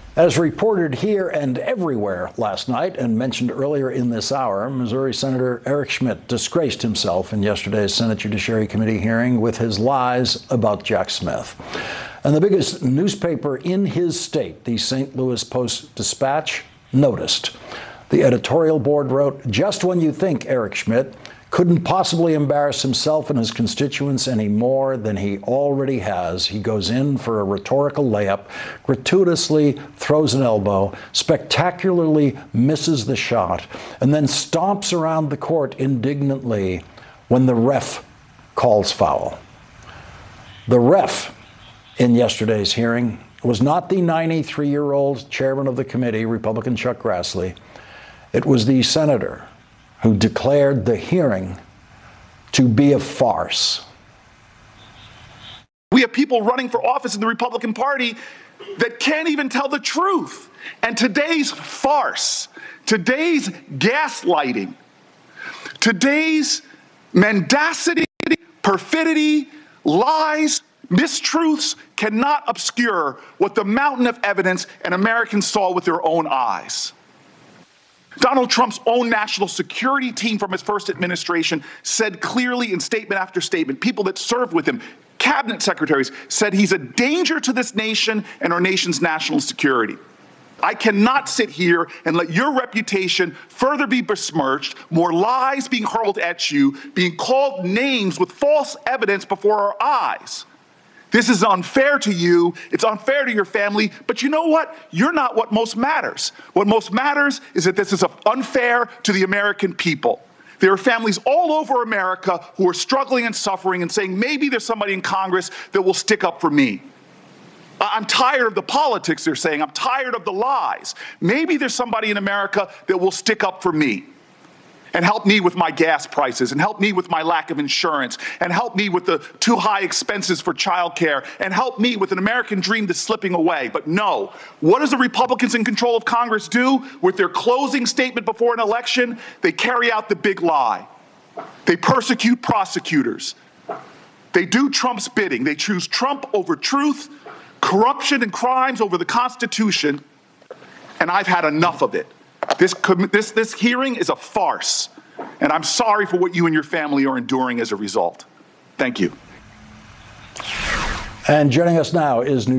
As reported here and everywhere last night and mentioned earlier in this hour, Missouri Senator Eric Schmitt disgraced himself in yesterday's Senate Judiciary Committee hearing with his lies about Jack Smith. And the biggest newspaper in his state, the St. Louis Post-Dispatch, noticed. The editorial board wrote, "Just when you think Eric Schmitt couldn't possibly embarrass himself and his constituents any more than he already has, he goes in for a rhetorical layup, gratuitously throws an elbow, spectacularly misses the shot, and then stomps around the court indignantly when the ref calls foul." The ref in yesterday's hearing was not the 93-year-old chairman of the committee, Republican Chuck Grassley. It was the senator who declared the hearing to be a farce. We have people running for office in the Republican Party that can't even tell the truth. And today's farce, today's gaslighting, today's mendacity, perfidy, lies, mistruths cannot obscure what the mountain of evidence and Americans saw with their own eyes. Donald Trump's own national security team from his first administration said clearly in statement after statement, people that served with him, cabinet secretaries, said he's a danger to this nation and our nation's national security. I cannot sit here and let your reputation further be besmirched, more lies being hurled at you, being called names with false evidence before our eyes. This is unfair to you, it's unfair to your family, but you know what? You're not what most matters. What most matters is that this is unfair to the American people. There are families all over America who are struggling and suffering and saying, maybe there's somebody in Congress that will stick up for me. I'm tired of the politics, they're saying. I'm tired of the lies. Maybe there's somebody in America that will stick up for me and help me with my gas prices, and help me with my lack of insurance, and help me with the too high expenses for childcare, and help me with an American dream that's slipping away. But no, what does the Republicans in control of Congress do with their closing statement before an election? They carry out the big lie. They persecute prosecutors. They do Trump's bidding. They choose Trump over truth, corruption and crimes over the Constitution, and I've had enough of it. This hearing is a farce, and I'm sorry for what you and your family are enduring as a result. Thank you. And joining us now is